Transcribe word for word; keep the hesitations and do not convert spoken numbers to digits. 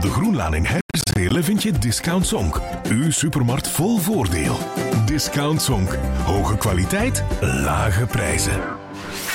de Groenlaan in Herselen vind je Discount Zonk. Uw supermarkt vol voordeel. Discount Zonk. Hoge kwaliteit, lage prijzen.